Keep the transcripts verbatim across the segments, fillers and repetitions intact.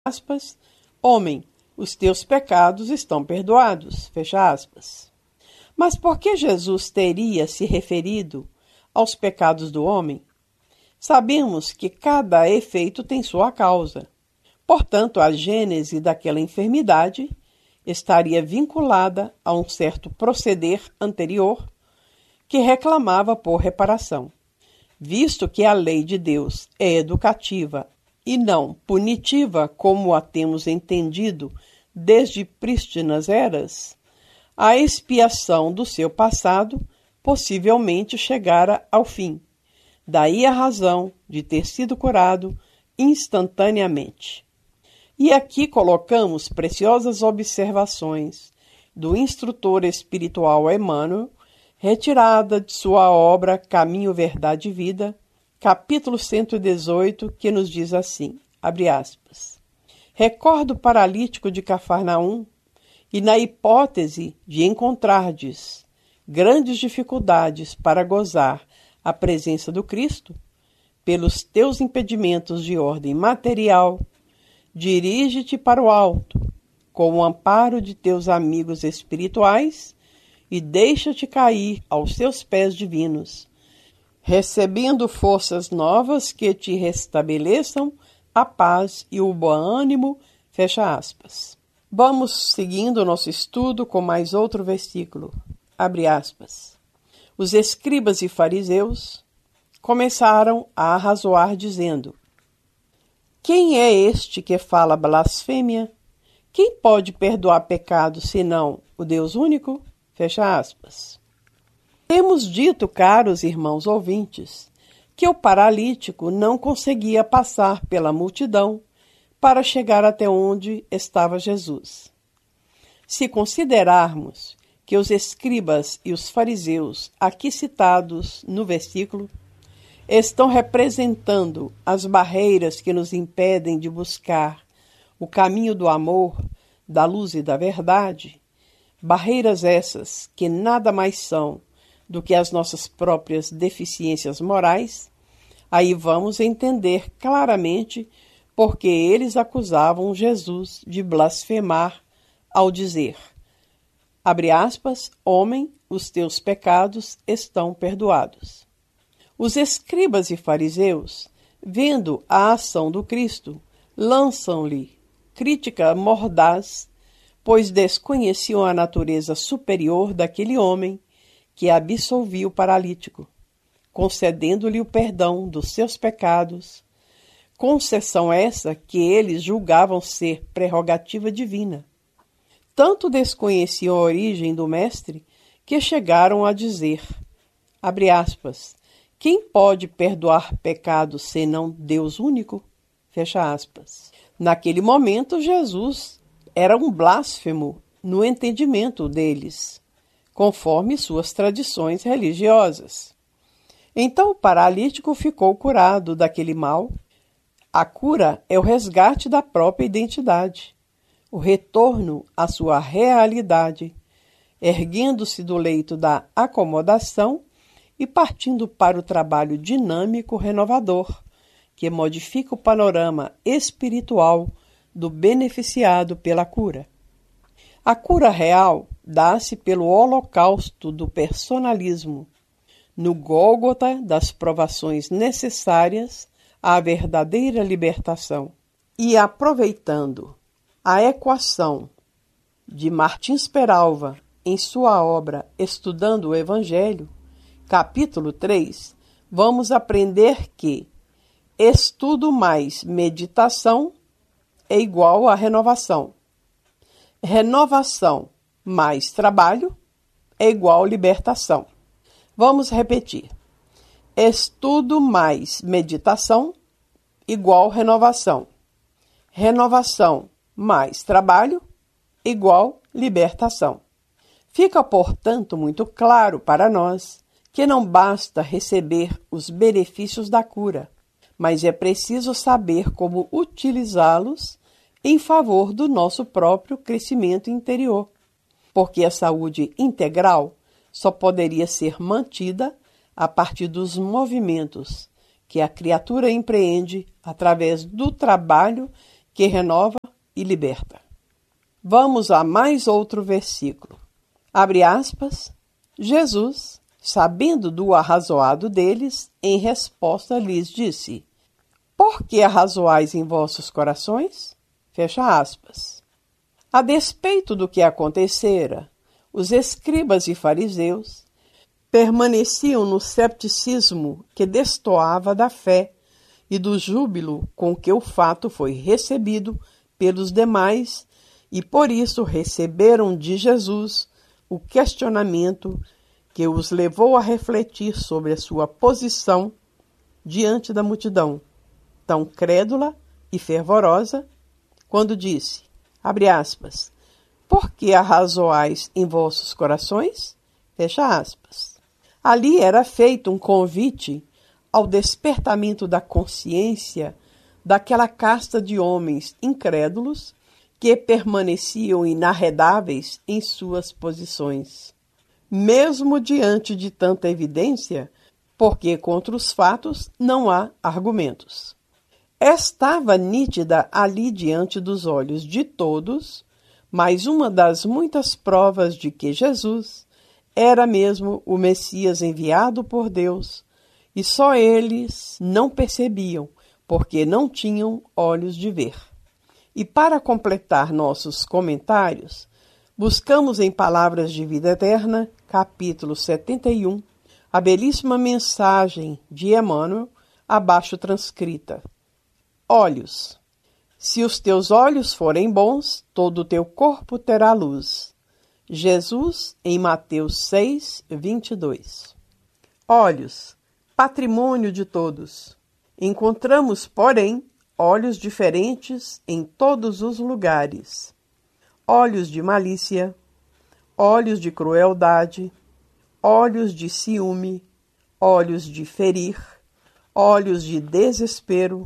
aspas, homem, os teus pecados estão perdoados, fecha aspas. Mas por que Jesus teria se referido aos pecados do homem? Sabemos que cada efeito tem sua causa. Portanto, a gênese daquela enfermidade estaria vinculada a um certo proceder anterior que reclamava por reparação. Visto que a lei de Deus é educativa e não punitiva, como a temos entendido desde prístinas eras, a expiação do seu passado possivelmente chegara ao fim. Daí a razão de ter sido curado instantaneamente. E aqui colocamos preciosas observações do instrutor espiritual Emmanuel, retirada de sua obra Caminho, Verdade e Vida, capítulo cento e dezoito, que nos diz assim, abre aspas, recordo o paralítico de Cafarnaum, e na hipótese de encontrardes grandes dificuldades para gozar a presença do Cristo, pelos teus impedimentos de ordem material, dirige-te para o alto, com o amparo de teus amigos espirituais, e deixa-te cair aos seus pés divinos, recebendo forças novas que te restabeleçam a paz e o bom ânimo, fecha aspas. Vamos seguindo o nosso estudo com mais outro versículo, abre aspas. Os escribas e fariseus começaram a arrazoar dizendo, quem é este que fala blasfêmia? Quem pode perdoar pecado senão o Deus único? Fecha aspas. Temos dito, caros irmãos ouvintes, que o paralítico não conseguia passar pela multidão para chegar até onde estava Jesus. Se considerarmos que os escribas e os fariseus aqui citados no versículo estão representando as barreiras que nos impedem de buscar o caminho do amor, da luz e da verdade, barreiras essas que nada mais são do que as nossas próprias deficiências morais, aí vamos entender claramente porque eles acusavam Jesus de blasfemar ao dizer, abre aspas, homem, os teus pecados estão perdoados. Os escribas e fariseus, vendo a ação do Cristo, lançam-lhe crítica mordaz, pois desconheciam a natureza superior daquele homem que absolvia o paralítico, concedendo-lhe o perdão dos seus pecados, concessão essa que eles julgavam ser prerrogativa divina. Tanto desconheciam a origem do Mestre que chegaram a dizer, abre aspas, quem pode perdoar pecados senão Deus único? Fecha aspas. Naquele momento, Jesus era um blasfemo no entendimento deles, conforme suas tradições religiosas. Então o paralítico ficou curado daquele mal. A cura é o resgate da própria identidade, o retorno à sua realidade, erguendo-se do leito da acomodação e partindo para o trabalho dinâmico renovador, que modifica o panorama espiritual do beneficiado pela cura. A cura real dá-se pelo holocausto do personalismo, no Gólgota das provações necessárias à verdadeira libertação. E aproveitando a equação de Martins Peralva em sua obra Estudando o Evangelho, capítulo três, vamos aprender que estudo mais meditação é igual a renovação. Renovação mais trabalho é igual a libertação. Vamos repetir. Estudo mais meditação igual renovação. Renovação mais trabalho igual libertação. Fica, portanto, muito claro para nós que não basta receber os benefícios da cura, mas é preciso saber como utilizá-los em favor do nosso próprio crescimento interior, porque a saúde integral só poderia ser mantida a partir dos movimentos que a criatura empreende através do trabalho que renova e liberta. Vamos a mais outro versículo. Abre aspas. Jesus, sabendo do arrazoado deles, em resposta lhes disse: Por que arrazoais em vossos corações? Fecha aspas. A despeito do que acontecera, os escribas e fariseus permaneciam no cepticismo que destoava da fé e do júbilo com que o fato foi recebido pelos demais, e por isso receberam de Jesus o questionamento que os levou a refletir sobre a sua posição diante da multidão, tão crédula e fervorosa, quando disse, abre aspas, por que arrazoais em vossos corações? Fecha aspas. Ali era feito um convite ao despertamento da consciência daquela casta de homens incrédulos que permaneciam inarredáveis em suas posições, mesmo diante de tanta evidência, porque contra os fatos não há argumentos. Estava nítida ali diante dos olhos de todos, mais uma das muitas provas de que Jesus era mesmo o Messias enviado por Deus, e só eles não percebiam, porque não tinham olhos de ver. E para completar nossos comentários, buscamos em Palavras de Vida Eterna, capítulo setenta e um, a belíssima mensagem de Emmanuel, abaixo transcrita. Olhos. Se os teus olhos forem bons, todo o teu corpo terá luz. Jesus, em Mateus seis, vinte e dois. Olhos, patrimônio de todos. Encontramos, porém, olhos diferentes em todos os lugares. Olhos de malícia, olhos de crueldade, olhos de ciúme, olhos de ferir, olhos de desespero,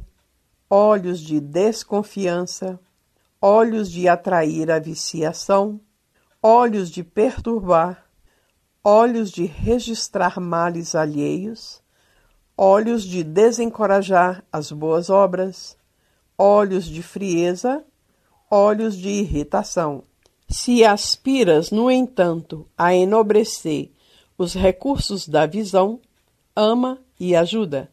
olhos de desconfiança, olhos de atrair a viciação, olhos de perturbar, olhos de registrar males alheios, olhos de desencorajar as boas obras, olhos de frieza, olhos de irritação. Se aspiras, no entanto, a enobrecer os recursos da visão, ama e ajuda.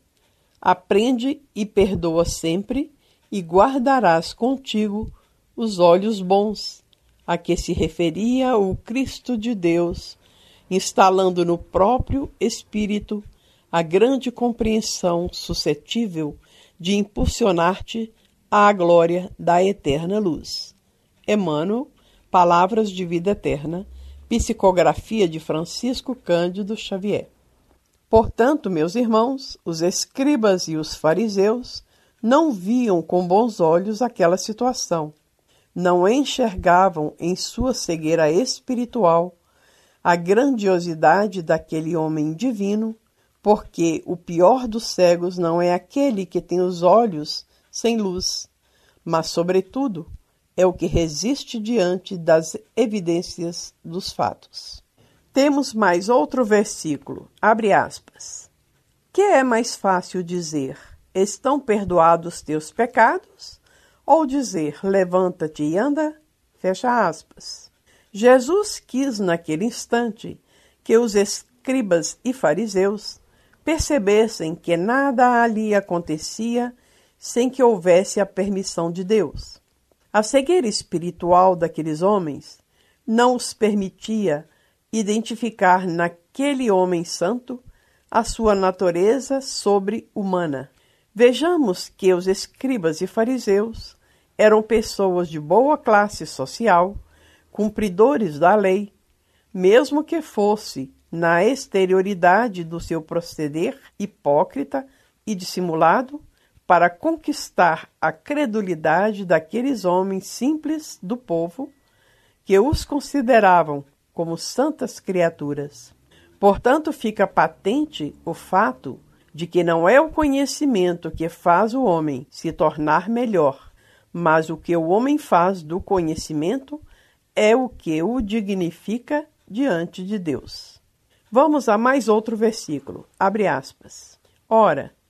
Aprende e perdoa sempre, e guardarás contigo os olhos bons, a que se referia o Cristo de Deus, instalando no próprio Espírito a grande compreensão suscetível de impulsionar-te à glória da eterna luz. Emmanuel, Palavras de Vida Eterna, psicografia de Francisco Cândido Xavier. Portanto, meus irmãos, os escribas e os fariseus não viam com bons olhos aquela situação, não enxergavam em sua cegueira espiritual a grandiosidade daquele homem divino, porque o pior dos cegos não é aquele que tem os olhos sem luz, mas, sobretudo, é o que resiste diante das evidências dos fatos. Temos mais outro versículo, abre aspas. Que é mais fácil dizer, estão perdoados teus pecados, ou dizer, levanta-te e anda? Fecha aspas. Jesus quis naquele instante que os escribas e fariseus percebessem que nada ali acontecia sem que houvesse a permissão de Deus. A cegueira espiritual daqueles homens não os permitia identificar naquele homem santo a sua natureza sobre-humana. Vejamos que os escribas e fariseus eram pessoas de boa classe social, cumpridores da lei, mesmo que fosse na exterioridade do seu proceder hipócrita e dissimulado, para conquistar a credulidade daqueles homens simples do povo que os consideravam como santas criaturas. Portanto, fica patente o fato de que não é o conhecimento que faz o homem se tornar melhor, mas o que o homem faz do conhecimento é o que o dignifica diante de Deus. Vamos a mais outro versículo, abre aspas. Ora,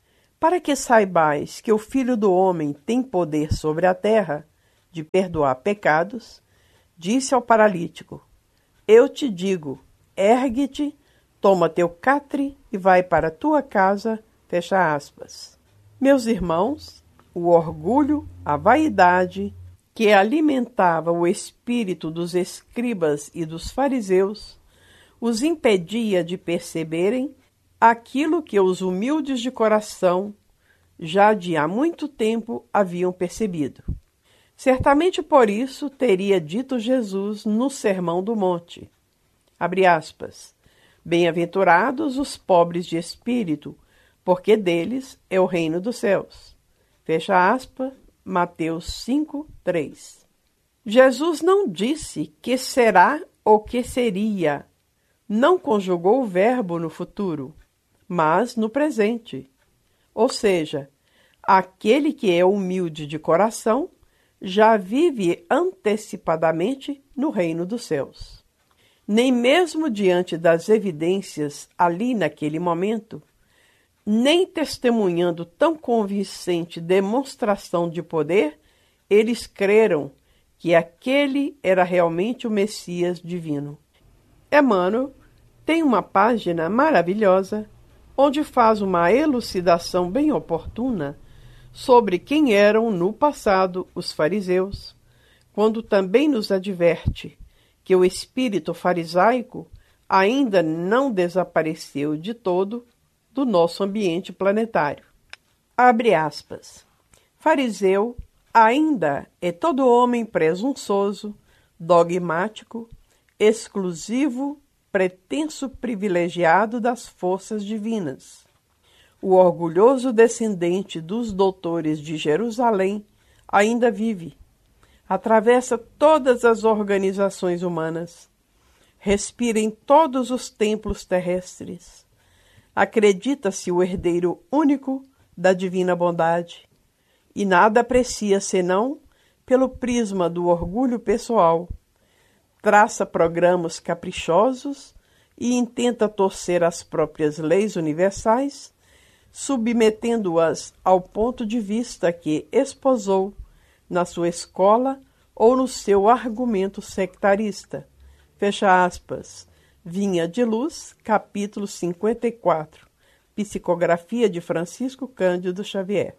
Para que saibais que o Filho do Homem tem poder sobre a terra de perdoar pecados, disse ao paralítico: Eu te digo, ergue-te, toma teu catre e vai para a tua casa. Fecha aspas. Meus irmãos, o orgulho, a vaidade, que alimentava o espírito dos escribas e dos fariseus, os impedia de perceberem aquilo que os humildes de coração já de há muito tempo haviam percebido. Certamente por isso teria dito Jesus no Sermão do Monte, abre aspas, bem-aventurados os pobres de espírito, porque deles é o reino dos céus. Fecha aspas, Mateus cinco, três. Jesus não disse que será ou que seria, não conjugou o verbo no futuro, mas no presente. Ou seja, aquele que é humilde de coração já vive antecipadamente no reino dos céus. Nem mesmo diante das evidências ali naquele momento, nem testemunhando tão convincente demonstração de poder, eles creram que aquele era realmente o Messias divino. Emmanuel tem uma página maravilhosa onde faz uma elucidação bem oportuna sobre quem eram no passado os fariseus, quando também nos adverte que o espírito farisaico ainda não desapareceu de todo do nosso ambiente planetário. Abre aspas. Fariseu ainda é todo homem presunçoso, dogmático, exclusivo, pretenso privilegiado das forças divinas. O orgulhoso descendente dos doutores de Jerusalém ainda vive, atravessa todas as organizações humanas, respira em todos os templos terrestres, acredita-se o herdeiro único da divina bondade e nada aprecia senão pelo prisma do orgulho pessoal, traça programas caprichosos e intenta torcer as próprias leis universais, submetendo-as ao ponto de vista que esposou na sua escola ou no seu argumento sectarista. Fecha aspas. Vinha de Luz, capítulo cinquenta e quatro, Psicografia de Francisco Cândido Xavier.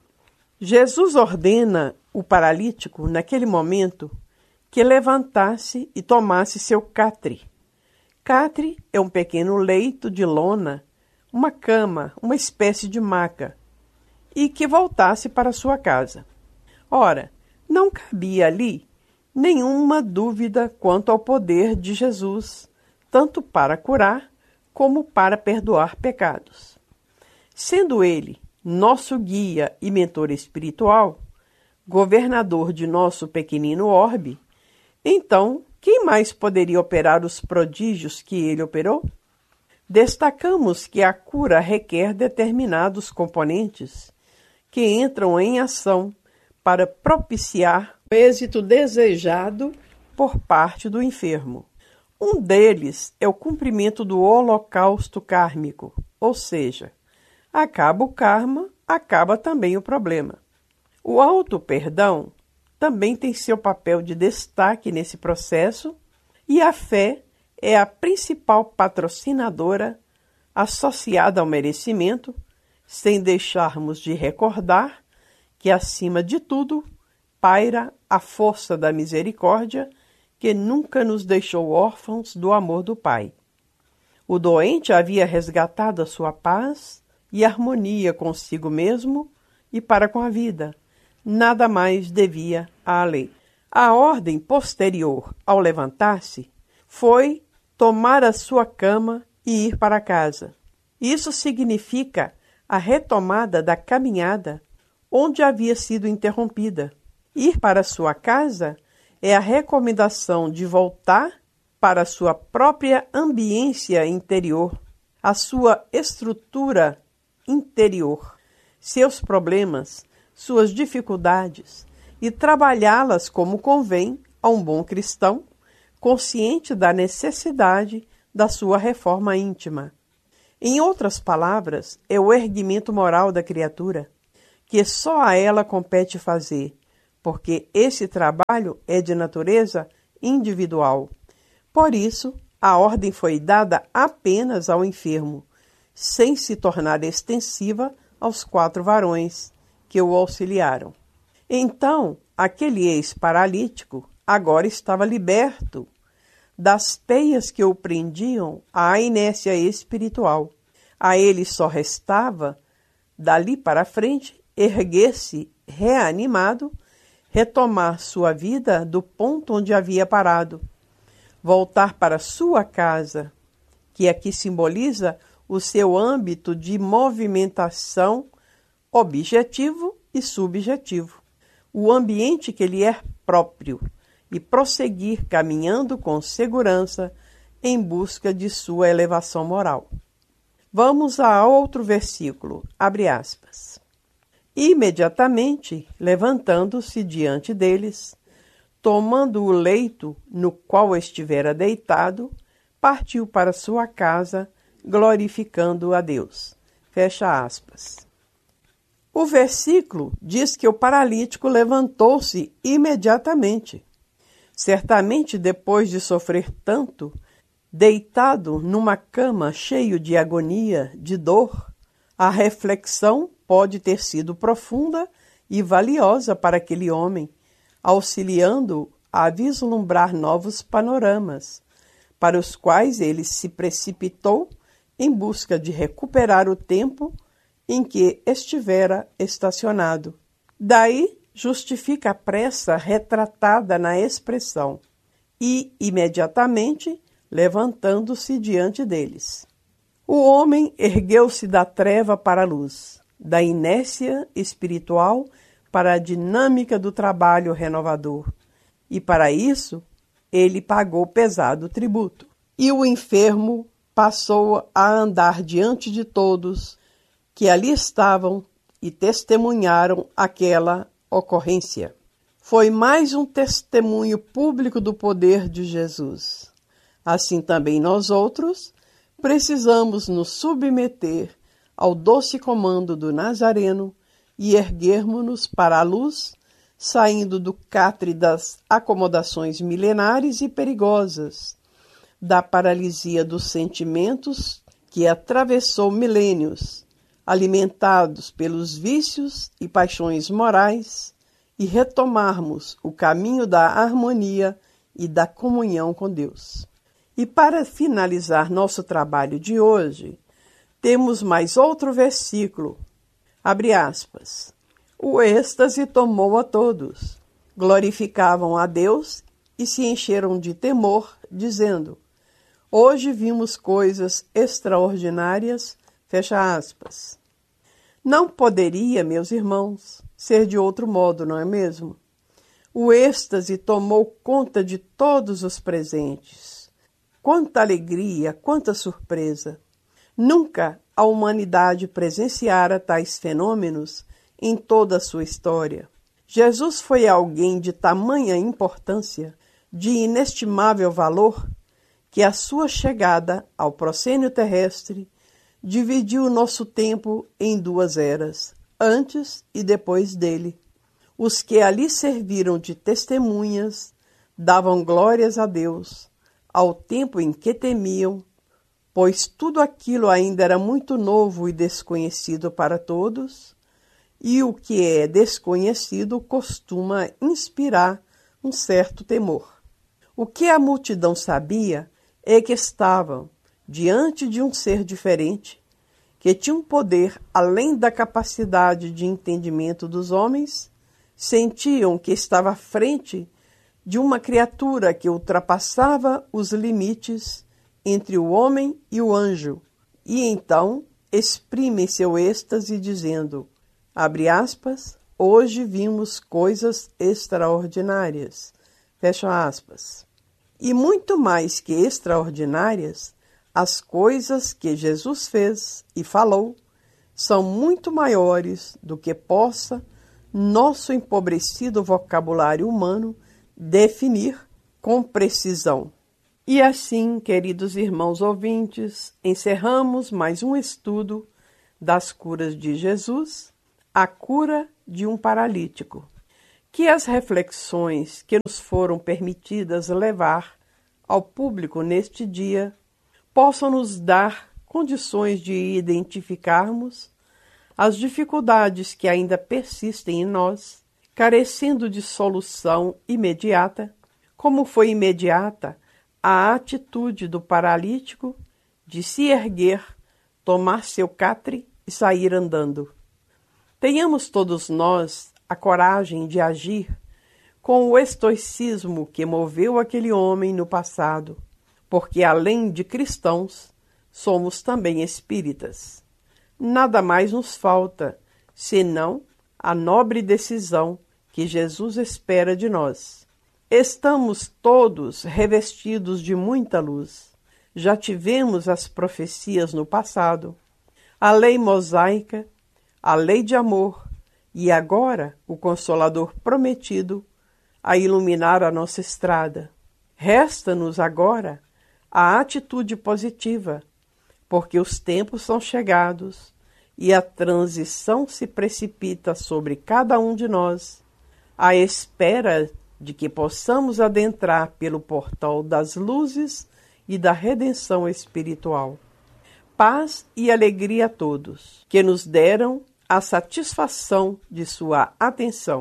Jesus ordena o paralítico, naquele momento, que levantasse e tomasse seu catre. Catre é um pequeno leito de lona, uma cama, uma espécie de maca, e que voltasse para sua casa. Ora, não cabia ali nenhuma dúvida quanto ao poder de Jesus, tanto para curar como para perdoar pecados. Sendo ele nosso guia e mentor espiritual, governador de nosso pequenino orbe, então quem mais poderia operar os prodígios que ele operou? Destacamos que a cura requer determinados componentes que entram em ação para propiciar o êxito desejado por parte do enfermo. Um deles é o cumprimento do holocausto kármico, ou seja, acaba o karma, acaba também o problema. O auto-perdão também tem seu papel de destaque nesse processo e a fé é a principal patrocinadora associada ao merecimento, sem deixarmos de recordar que, acima de tudo, paira a força da misericórdia que nunca nos deixou órfãos do amor do Pai. O doente havia resgatado a sua paz e harmonia consigo mesmo e para com a vida. Nada mais devia à lei. A ordem posterior ao levantar-se foi tomar a sua cama e ir para casa. Isso significa a retomada da caminhada onde havia sido interrompida. Ir para sua casa é a recomendação de voltar para a sua própria ambiência interior, a sua estrutura interior, seus problemas, suas dificuldades, e trabalhá-las como convém a um bom cristão, consciente da necessidade da sua reforma íntima. Em outras palavras, é o erguimento moral da criatura, que só a ela compete fazer, porque esse trabalho é de natureza individual. Por isso, a ordem foi dada apenas ao enfermo, sem se tornar extensiva aos quatro varões que o auxiliaram. Então, aquele ex-paralítico agora estava liberto das peias que o prendiam à inércia espiritual. A ele só restava, dali para frente, erguer-se reanimado, retomar sua vida do ponto onde havia parado, voltar para sua casa, que aqui simboliza o seu âmbito de movimentação objetivo e subjetivo, o ambiente que lhe é próprio, e prosseguir caminhando com segurança em busca de sua elevação moral. Vamos a outro versículo, abre aspas. Imediatamente, levantando-se diante deles, tomando o leito no qual estivera deitado, partiu para sua casa, glorificando a Deus. Fecha aspas. O versículo diz que o paralítico levantou-se imediatamente. Certamente, depois de sofrer tanto, deitado numa cama cheio de agonia, de dor, a reflexão pode ter sido profunda e valiosa para aquele homem, auxiliando-o a vislumbrar novos panoramas, para os quais ele se precipitou em busca de recuperar o tempo em que estivera estacionado. Daí justifica a pressa retratada na expressão e, imediatamente, levantando-se diante deles. O homem ergueu-se da treva para a luz, da inércia espiritual para a dinâmica do trabalho renovador, e para isso ele pagou pesado tributo. E o enfermo passou a andar diante de todos que ali estavam e testemunharam aquela ocorrência. Foi mais um testemunho público do poder de Jesus. Assim também nós outros precisamos nos submeter ao doce comando do Nazareno e erguermos-nos para a luz, saindo do catre das acomodações milenares e perigosas, da paralisia dos sentimentos que atravessou milênios, alimentados pelos vícios e paixões morais, e retomarmos o caminho da harmonia e da comunhão com Deus. E para finalizar nosso trabalho de hoje, temos mais outro versículo, abre aspas. O êxtase tomou a todos, glorificavam a Deus e se encheram de temor, dizendo, hoje vimos coisas extraordinárias, fecha aspas. Não poderia, meus irmãos, ser de outro modo, não é mesmo? O êxtase tomou conta de todos os presentes. Quanta alegria, quanta surpresa! Nunca a humanidade presenciara tais fenômenos em toda a sua história. Jesus foi alguém de tamanha importância, de inestimável valor, que a sua chegada ao proscênio terrestre dividiu o nosso tempo em duas eras, antes e depois dele. Os que ali serviram de testemunhas davam glórias a Deus, ao tempo em que temiam, pois tudo aquilo ainda era muito novo e desconhecido para todos, e o que é desconhecido costuma inspirar um certo temor. O que a multidão sabia é que estavam diante de um ser diferente, que tinha um poder além da capacidade de entendimento dos homens, sentiam que estava à frente de uma criatura que ultrapassava os limites entre o homem e o anjo, e então exprimem seu êxtase dizendo, abre aspas, hoje vimos coisas extraordinárias, fecha aspas. E muito mais que extraordinárias, as coisas que Jesus fez e falou são muito maiores do que possa nosso empobrecido vocabulário humano definir com precisão. E assim, queridos irmãos ouvintes, encerramos mais um estudo das curas de Jesus, a cura de um paralítico. Que as reflexões que nos foram permitidas levar ao público neste dia possam nos dar condições de identificarmos as dificuldades que ainda persistem em nós, carecendo de solução imediata, como foi imediata a atitude do paralítico de se erguer, tomar seu catre e sair andando. Tenhamos todos nós a coragem de agir com o estoicismo que moveu aquele homem no passado, porque além de cristãos, somos também espíritas. Nada mais nos falta, senão a nobre decisão que Jesus espera de nós. Estamos todos revestidos de muita luz. Já tivemos as profecias no passado, a lei mosaica, a lei de amor e agora o Consolador prometido a iluminar a nossa estrada. Resta-nos agora a atitude positiva, porque os tempos são chegados e a transição se precipita sobre cada um de nós, à espera de que possamos adentrar pelo portal das luzes e da redenção espiritual. Paz e alegria a todos, que nos deram a satisfação de sua atenção,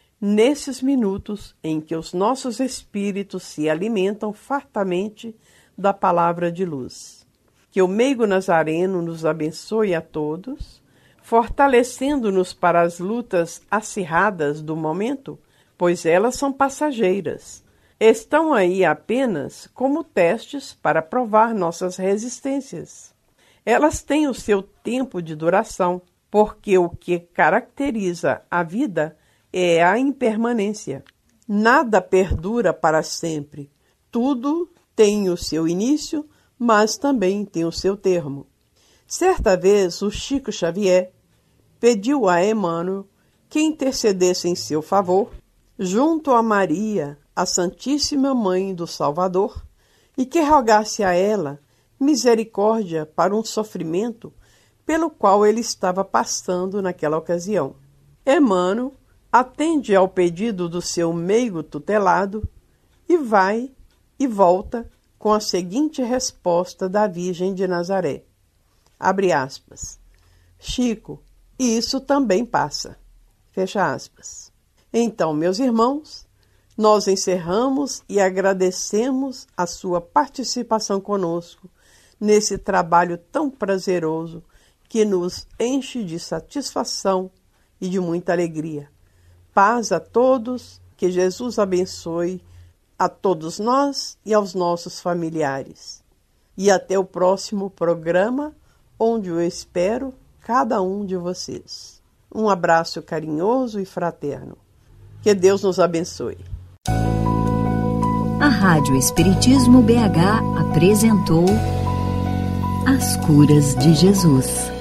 nesses minutos em que os nossos espíritos se alimentam fartamente da palavra de luz. Que o meigo Nazareno nos abençoe a todos, fortalecendo-nos para as lutas acirradas do momento, pois elas são passageiras. Estão aí apenas como testes para provar nossas resistências. Elas têm o seu tempo de duração, porque o que caracteriza a vida é a impermanência. Nada perdura para sempre. Tudo tem o seu início, mas também tem o seu termo. Certa vez, o Chico Xavier pediu a Emmanuel que intercedesse em seu favor, junto a Maria, a Santíssima Mãe do Salvador, e que rogasse a ela misericórdia para um sofrimento pelo qual ele estava passando naquela ocasião. Emmanuel atende ao pedido do seu meigo tutelado e vai e volta com a seguinte resposta da Virgem de Nazaré. Abre aspas. Chico, isso também passa. Fecha aspas. Então, meus irmãos, nós encerramos e agradecemos a sua participação conosco nesse trabalho tão prazeroso que nos enche de satisfação e de muita alegria. Paz a todos, que Jesus abençoe a todos nós e aos nossos familiares. E até o próximo programa, onde eu espero cada um de vocês. Um abraço carinhoso e fraterno. Que Deus nos abençoe. A Rádio Espiritismo B H apresentou As Curas de Jesus.